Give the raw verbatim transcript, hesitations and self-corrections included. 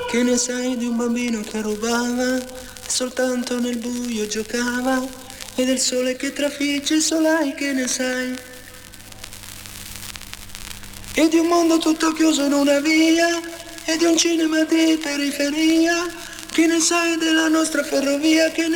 Che ne sai di un bambino che rubava, soltanto nel buio giocava, e del sole che trafigge il solai, che ne sai? E di un mondo tutto chiuso in una via, e di un cinema di periferia, che ne sai della nostra ferrovia, che ne